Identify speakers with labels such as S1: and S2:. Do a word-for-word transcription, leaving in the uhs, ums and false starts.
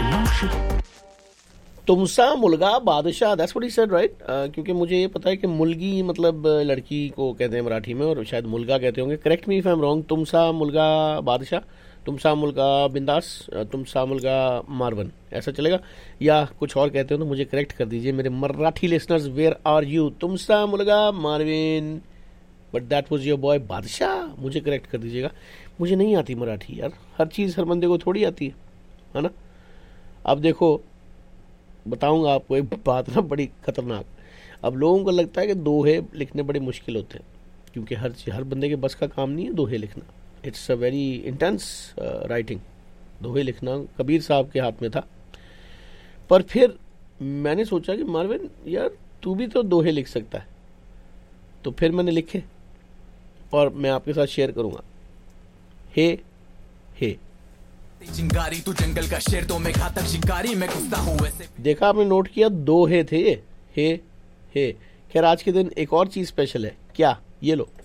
S1: तुमसा मुलगा बादशाह, that's what he said right. क्योंकि मुझे ये पता है कि मुलगी मतलब लड़की को कहते हैं मराठी में, और शायद मुलगा कहते होंगे। Correct me if I am wrong. तुमसा मुलगा बादशाह, तुमसा मुलगा बिंदास, तुमसा मुलगा मारवन, ऐसा चलेगा? या कुछ और कहते हो तो मुझे करेक्ट कर दीजिए मेरे Marathi listeners. Where are you? तुमसा मुलगा Marvin, but that was your boy बादशाह। मुझे करेक्ट कर दीजिएगा, मुझे नहीं आती मराठी यार। हर चीज़ हर बंदे को थोड़ी आती है, है ना। अब देखो, बताऊंगा आपको एक बात ना बड़ी खतरनाक। अब लोगों को लगता है कि दोहे लिखने बड़े मुश्किल होते हैं, क्योंकि हर हर बंदे के बस का काम नहीं है दोहे लिखना। It's a very intense writing. दोहे लिखना कबीर साहब के हाथ में था। पर फिर मैंने सोचा कि मारविन यार तू भी तो दोहे लिख सकता है, तो फिर मैंने लिखे और मैं आपके साथ शेयर करूंगा। हे हे
S2: चिंगारी तू जंगल का शेर, तो मैं घातक शिकारी, मैं घुसता हूँ वैसे।
S1: देखा आपने, नोट किया, दो हे थे ये, हे हे। खैर आज के दिन एक और चीज स्पेशल है। क्या? ये लो।